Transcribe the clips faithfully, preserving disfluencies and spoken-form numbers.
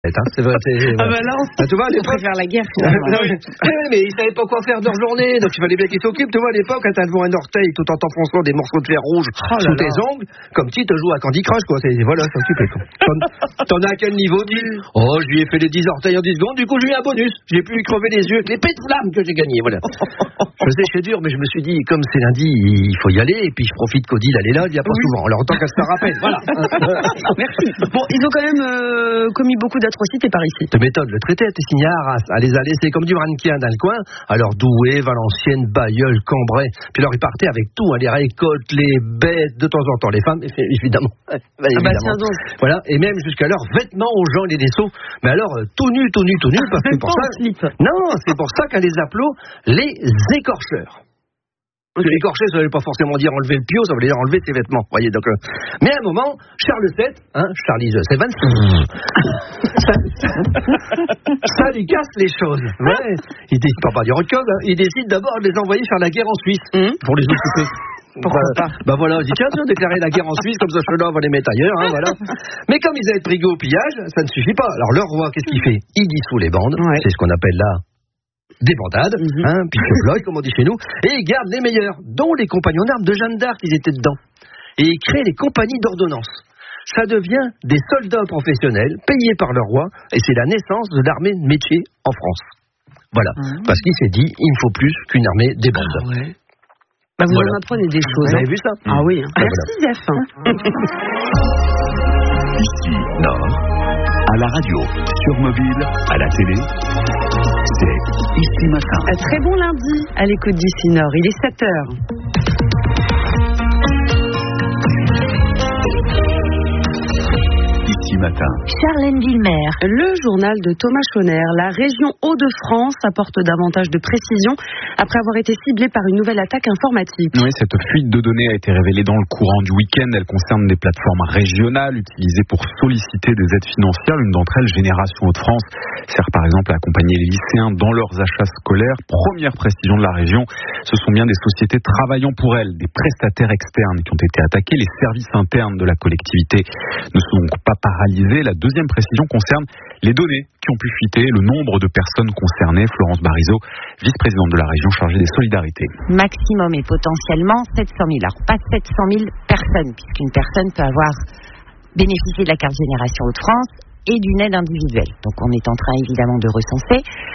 C'est vrai, c'est, ah bah là, on, ah, tu vois, à on préfère la guerre finalement. non, mais, mais ils savaient pas quoi faire de leur journée, donc il fallait bien qu'ils s'occupent. Tu vois, à l'époque, quand t'as devant un orteil tout en t'enfonçant des morceaux de fer rouge oh sous tes ongles, comme si tu joues à Candy Crush, quoi. C'est, voilà, c'est occupé, quoi. T'en, t'en as à quel niveau, dis? Oh, je lui ai fait les dix orteils en dix secondes, du coup, j'ai eu un bonus. J'ai pu lui crever les yeux avec l'épée de flamme que j'ai gagné, voilà. Je sais, c'est dur, mais je me suis dit, comme c'est lundi, il faut y aller, et puis je profite qu'Odile, elle est là, il n'y a pas oui. souvent. Alors, autant qu'elle se le rappelle, voilà. Merci. Bon, ils ont quand même euh, commis beaucoup d'atrocités par ici. De méthode, le traité était signé à Arras, à les a laissés comme du mannequin dans le coin. Alors Douai, Valenciennes, Bailleul, Cambrai. Puis alors ils partaient avec tout, hein, les récoltes, les bêtes, de temps en temps les femmes, évidemment. Bah, évidemment. Ah bah, donc. Voilà, et même jusqu'à leurs vêtements aux gens, les vaisseaux. Mais alors euh, tout nu, tout nu, tout nu, parce que pour ça. Non, c'est pour ça qu'à les appelons les écorcheurs. Parce que l'écorcher, ça ne veut pas forcément dire enlever le piot, ça veut dire enlever ses vêtements. Voyez, donc, euh... Mais à un moment, Charles sept, hein, Charlie the Seventh, ça, ça lui casse les choses. Ouais. Il décide pas, pas dire autre chose, hein. Il décide d'abord de les envoyer faire la guerre en Suisse mmh. pour les occuper. Pourquoi bah, pas bah voilà, il dit tiens, tiens, déclarer la guerre en Suisse, comme ça ceux-là, on va les mettre ailleurs, hein, voilà. Mais comme ils avaient pris goût au pillage, ça ne suffit pas. Alors leur roi, qu'est-ce qu'il fait? Il dissout les bandes, ouais. C'est ce qu'on appelle là des bandades, mm-hmm. hein, pique-bloc, comme on dit chez nous, et ils gardent les meilleurs, dont les compagnons d'armes de Jeanne d'Arc, ils étaient dedans. Et ils créent les compagnies d'ordonnance. Ça devient des soldats professionnels, payés par leur roi, et c'est la naissance de l'armée de métier en France. Voilà, mm-hmm. Parce qu'il s'est dit, il ne faut plus qu'une armée des bandes. Ah ouais. Bah vous voilà. En apprenez des choses. Vous avez vu ça? Ah oui. Hein. Ah, merci voilà. Zef. Ici, Nord, à la radio, sur mobile, à la télé. C'est Ici Matin. Un très bon lundi à l'écoute d'Ici Nord. Il est sept heures. Ici Matin. Charlène Villemer. Le journal de Thomas Chauner. La région Hauts-de-France apporte davantage de précision après avoir été ciblée par une nouvelle attaque informatique. Oui, cette fuite de données a été révélée dans le courant du week-end. Elle concerne des plateformes régionales utilisées pour solliciter des aides financières. L'une d'entre elles, Génération Hauts-de-France, sert par exemple à accompagner les lycéens dans leurs achats scolaires. Première précision de la région, ce sont bien des sociétés travaillant pour elles, des prestataires externes qui ont été attaqués. Les services internes de la collectivité ne sont donc pas paralysés. La deuxième précision concerne les données qui ont pu fuiter, le nombre de personnes concernées. Florence Barizeau, vice-présidente de la région chargée des solidarités. Maximum et potentiellement sept cent mille. Alors pas sept cent mille personnes, puisqu'une personne peut avoir bénéficié de la carte Génération Hauts-de-France et d'une aide individuelle. Donc on est en train évidemment de recenser.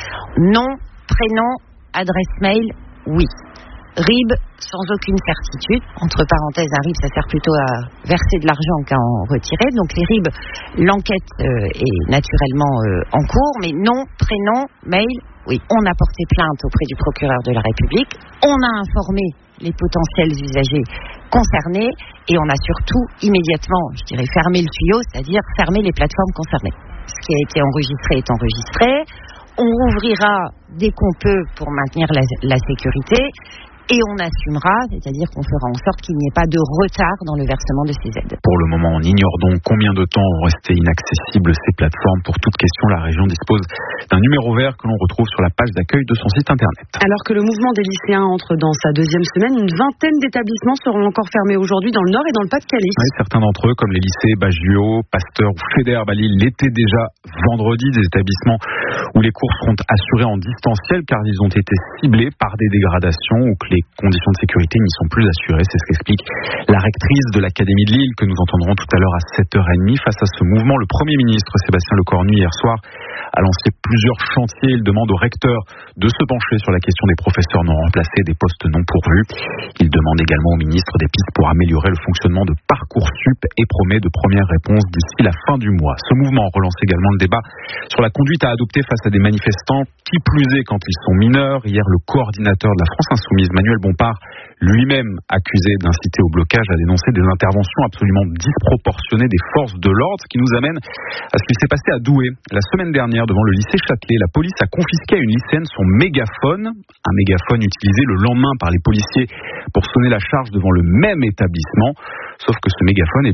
Nom, prénom, adresse mail, oui. R I B, sans aucune certitude. Entre parenthèses, un R I B, ça sert plutôt à verser de l'argent qu'à en retirer. Donc les R I B, l'enquête euh, est naturellement euh, en cours, mais nom, prénom, mail, oui. On a porté plainte auprès du procureur de la République. On a informé les potentiels usagers concernés et on a surtout immédiatement, je dirais, fermé le tuyau, c'est-à-dire fermé les plateformes concernées. Ce qui a été enregistré est enregistré. On rouvrira dès qu'on peut pour maintenir la, la sécurité. Et on assumera, c'est-à-dire qu'on fera en sorte qu'il n'y ait pas de retard dans le versement de ces aides. Pour le moment, on ignore donc combien de temps vont rester inaccessibles ces plateformes. Pour toute question, la région dispose d'un numéro vert que l'on retrouve sur la page d'accueil de son site internet. Alors que le mouvement des lycéens entre dans sa deuxième semaine, une vingtaine d'établissements seront encore fermés aujourd'hui dans le Nord et dans le Pas-de-Calais. Oui, certains d'entre eux, comme les lycées Baggio, Pasteur ou Fédère à Lille, l'étaient déjà vendredi. Des établissements où les cours seront assurés en distanciel car ils ont été ciblés par des dégradations ou que les conditions de sécurité n'y sont plus assurées. C'est ce qu'explique la rectrice de l'Académie de Lille que nous entendrons tout à l'heure à sept heures trente. Face à ce mouvement, le Premier ministre Sébastien Lecornu hier soir a lancé plusieurs chantiers. Il demande aux recteurs de se pencher sur la question des professeurs non remplacés, des postes non pourvus. Il demande également au ministre des pistes pour améliorer le fonctionnement de Parcoursup et promet de premières réponses d'ici la fin du mois. Ce mouvement relance également le débat sur la conduite à adopter face à des manifestants, qui plus est quand ils sont mineurs. Hier, le coordinateur de la France Insoumise, Manuel Bompard, lui-même accusé d'inciter au blocage, a dénoncé des interventions absolument disproportionnées des forces de l'ordre, ce qui nous amène à ce qui s'est passé à Douai. La semaine dernière, devant le lycée Châtelet, la police a confisqué à une lycéenne son mégaphone, un mégaphone utilisé le lendemain par les policiers pour sonner la charge devant le même établissement. Sauf que ce mégaphone, eh bien,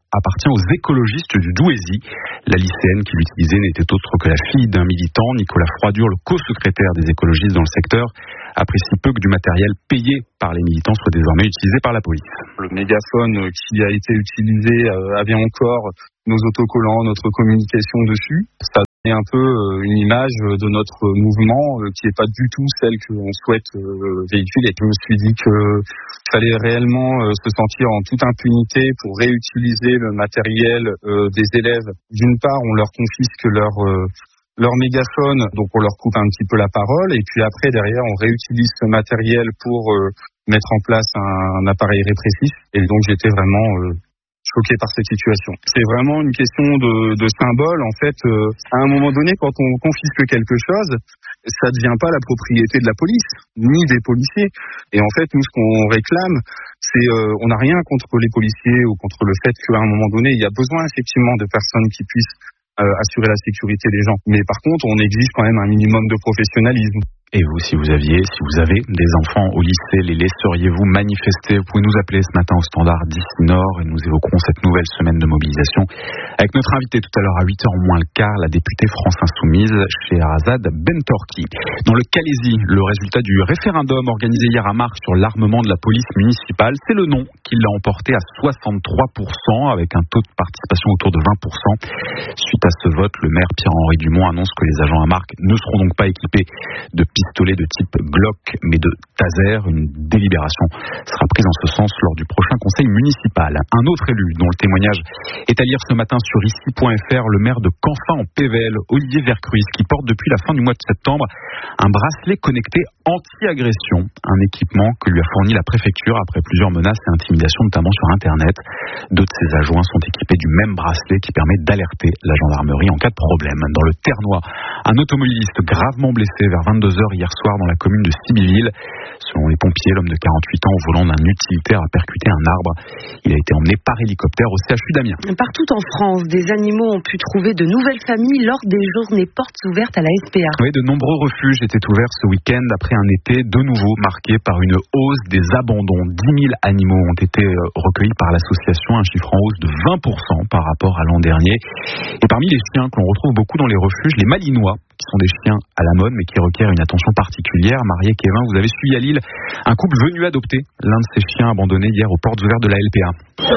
appartient aux écologistes du Douaisis. La lycéenne qui l'utilisait n'était autre que la fille d'un militant, Nicolas Froidure, le co-secrétaire des écologistes dans le secteur, apprécie peu que du matériel payé par les militants soit désormais utilisé par la police. Le mégaphone qui a été utilisé avait encore nos autocollants, notre communication dessus. Ça est un peu une image de notre mouvement qui n'est pas du tout celle qu'on souhaite véhiculer. Je me suis dit qu'il fallait réellement se sentir en toute impunité pour réutiliser le matériel des élèves. D'une part, on leur confisque leur leur mégaphone, donc on leur coupe un petit peu la parole, et puis après, derrière, on réutilise ce matériel pour euh, mettre en place un, un appareil répressif. Et donc, j'étais vraiment euh, choqué par cette situation. C'est vraiment une question de, de symbole. En fait, euh, à un moment donné, quand on confisque quelque chose, ça ne devient pas la propriété de la police, ni des policiers. Et en fait, nous, ce qu'on réclame, c'est euh, on n'a rien contre les policiers ou contre le fait qu'à un moment donné, il y a besoin effectivement de personnes qui puissent Euh, assurer la sécurité des gens. Mais par contre, on exige quand même un minimum de professionnalisme. Et vous, si vous aviez, si vous avez des enfants au lycée, les laisseriez-vous manifester? Vous pouvez nous appeler ce matin au standard d'ici Nord et nous évoquerons cette nouvelle semaine de mobilisation avec notre invité tout à l'heure à huit heures moins le quart, la députée France Insoumise, Scheherazade Bentorki. Dans le Calaisis, le résultat du référendum organisé hier à Marques sur l'armement de la police municipale, c'est le non qui l'a emporté à soixante-trois pour cent avec un taux de participation autour de vingt pour cent. Suite à ce vote, le maire Pierre-Henri Dumont annonce que les agents à Marques ne seront donc pas équipés de pistolet de type Glock, mais de taser. Une délibération sera prise en ce sens lors du prochain conseil municipal. Un autre élu, dont le témoignage est à lire ce matin sur ici point f r, le maire de Canfin en P V L, Olivier Vercruis, qui porte depuis la fin du mois de septembre un bracelet connecté anti-agression, un équipement que lui a fourni la préfecture après plusieurs menaces et intimidations, notamment sur Internet. Deux de ses adjoints sont équipés du même bracelet qui permet d'alerter la gendarmerie en cas de problème. Dans le Ternois, un automobiliste gravement blessé vers vingt-deux heures hier soir dans la commune de Sibiville. Selon les pompiers, l'homme de quarante-huit ans au volant d'un utilitaire a percuté un arbre. Il a été emmené par hélicoptère au C H U d'Amiens. Partout en France, des animaux ont pu trouver de nouvelles familles lors des journées portes ouvertes à la S P A. Oui, de nombreux refuges étaient ouverts ce week-end après un été de nouveau marqué par une hausse des abandons. dix mille animaux ont été recueillis par l'association, un chiffre en hausse de vingt pour cent par rapport à l'an dernier. Et parmi les chiens que l'on retrouve beaucoup dans les refuges, les malinois, qui sont des chiens à la mode mais qui requièrent une attention particulière. Marie et Kevin, vous avez suivi à Lille un couple venu adopter l'un de ces chiens abandonnés hier aux portes ouvertes de la L P A.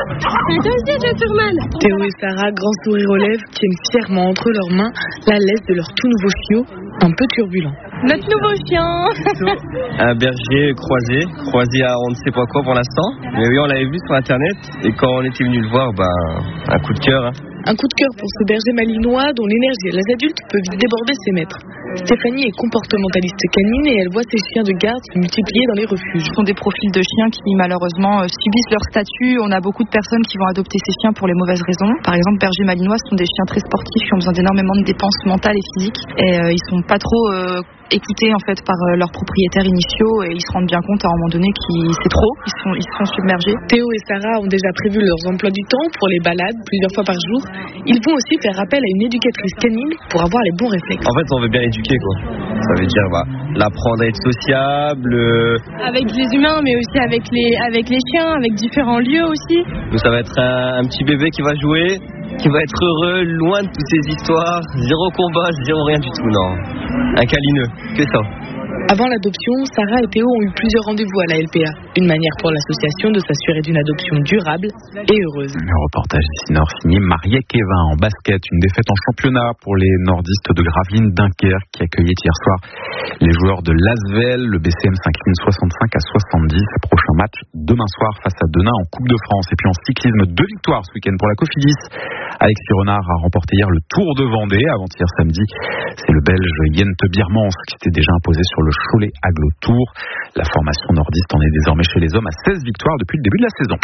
Théo et Sarah, grand sourire aux lèvres, tiennent fièrement entre leurs mains la laisse de leur tout nouveau chiot, un peu turbulent. Notre nouveau chien. Un berger croisé, croisé à on ne sait pas quoi pour l'instant. Mais oui, on l'avait vu sur internet et quand on était venu le voir, ben, un coup de cœur. Hein. Un coup de cœur pour ce berger malinois dont l'énergie à l'âge adulte peut vite déborder ses maîtres. Stéphanie est comportementaliste canine et elle voit ses chiens de garde se multiplier dans les refuges. Ce sont des profils de chiens qui malheureusement subissent leur statut. On a beaucoup de personnes qui vont adopter ces chiens pour les mauvaises raisons. Par exemple, bergers malinois sont des chiens très sportifs qui ont besoin d'énormément de dépenses mentales et physiques. Et euh, ils sont pas trop euh, écoutés en fait par euh, leurs propriétaires initiaux et ils se rendent bien compte à un moment donné que c'est trop. Ils sont, ils sont submergés. Théo et Sarah ont déjà prévu leurs emplois du temps pour les balades plusieurs fois par jour. Ils vont aussi faire appel à une éducatrice canine pour avoir les bons réflexes. En fait, on veut bien éduquer quoi. Ça veut dire bah, l'apprendre à être sociable. Euh... Avec les humains, mais aussi avec les, avec les chiens, avec différents lieux aussi. Donc ça va être un, un petit bébé qui va jouer, qui va être heureux, loin de toutes ces histoires. Zéro combat, zéro rien du tout, non. Un câlineux, que ça. Avant l'adoption, Sarah et Théo ont eu plusieurs rendez-vous à la L P A. Une manière pour l'association de s'assurer d'une adoption durable et heureuse. Le reportage ici Nord signé Mariette Kevin. En basket, une défaite en championnat pour les nordistes de Gravelines Dunkerque qui accueillaient hier soir les joueurs de l'Asvel. Le B C M s'incline soixante-cinq à soixante-dix. Prochain match demain soir face à Denain en Coupe de France. Et puis en cyclisme, deux victoires ce week-end pour la Cofidis. Alexis Renard a remporté hier le Tour de Vendée. Avant-hier samedi, c'est le Belge Jente Biermans qui s'était déjà imposé sur le Cholet Aglo Tour. La formation nordiste en est désormais chez les hommes à seize victoires depuis le début de la saison.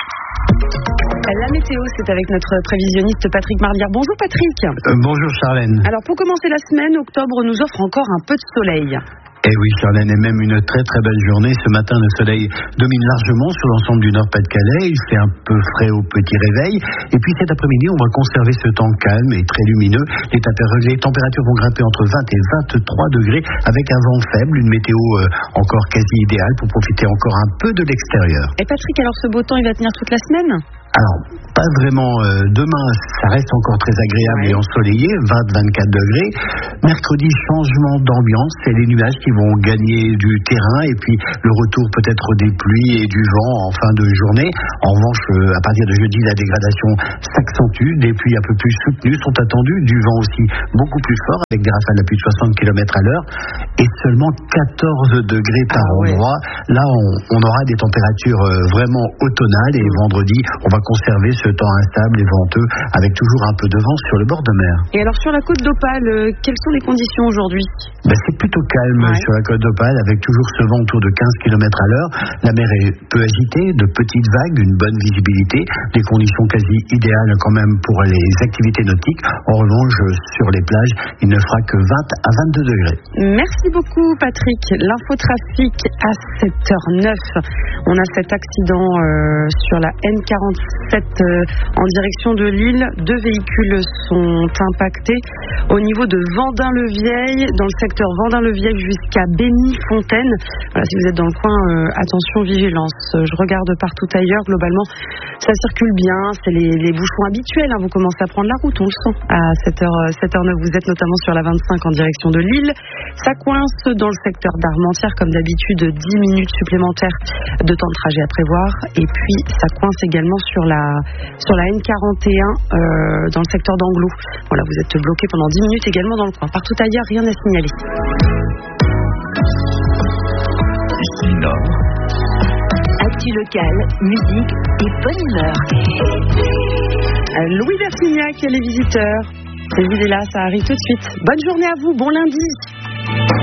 La météo, c'est avec notre prévisionniste Patrick Marlière. Bonjour Patrick. Euh, bonjour Charlène. Alors pour commencer la semaine, octobre nous offre encore un peu de soleil. Eh oui Charlène, et même une très très belle journée. Ce matin, le soleil domine largement sur l'ensemble du Nord-Pas-de-Calais. Il fait un peu frais au petit réveil. Et puis cet après-midi, on va conserver ce temps calme et très lumineux. Les, tempér- les températures vont grimper entre vingt et vingt-trois degrés avec un vent faible. Une météo euh, encore quasi idéale pour profiter encore un peu de l'extérieur. Et Patrick, alors ce beau temps, il va tenir toute la semaine ? Alors, pas vraiment. Euh, demain, ça reste encore très agréable ouais. et ensoleillé, vingt à vingt-quatre degrés. Mercredi, changement d'ambiance. C'est les nuages qui vont gagner du terrain et puis le retour peut-être des pluies et du vent en fin de journée. En revanche, euh, à partir de jeudi, la dégradation s'accentue. Des pluies un peu plus soutenues sont attendues. Du vent aussi beaucoup plus fort avec des rafales à plus de soixante kilomètres à l'heure et seulement quatorze degrés par ah, endroit. Ouais. Là, on, on aura des températures euh, vraiment automnales et vendredi, on va conserver ce temps instable et venteux avec toujours un peu de vent sur le bord de mer. Et alors sur la côte d'Opale, euh, quelles sont les conditions aujourd'hui? Ben, c'est plutôt calme ouais. sur la côte d'Opale avec toujours ce vent autour de quinze kilomètres à l'heure. La mer est peu agitée, de petites vagues, une bonne visibilité, des conditions quasi idéales quand même pour les activités nautiques. En revanche, sur les plages, il ne fera que vingt à vingt-deux degrés. Merci beaucoup Patrick. L'infotrafic à sept heures neuf. On a cet accident euh, sur la N quarante-sept euh, en direction de Lille. Deux véhicules sont impactés au niveau de Vendin-le-Vieil, dans le secteur Vendin-le-Vieil jusqu'à Bény-Fontaine. Voilà, si vous êtes dans le coin, euh, attention, vigilance. Je regarde partout ailleurs. Globalement, ça circule bien. C'est les, les bouchons habituels. Hein. Vous commencez à prendre la route, on le sent. À sept heures neuf, vous êtes notamment sur la vingt-cinq en direction de Lille. Ça coince dans le secteur d'Armentières, comme d'habitude, dix minutes supplémentaires de temps de trajet à prévoir. Et puis, ça coince également sur la, sur la N quarante et un euh, dans le secteur d'Anglo. Voilà, vous êtes bloqué pendant dix minutes également dans le coin. Partout ailleurs, rien à signaler. Ici Nord. Actu locale, musique et bonne humeur. Louis Bertignac et les visiteurs. Et il est là, ça arrive tout de suite. Bonne journée à vous, bon lundi.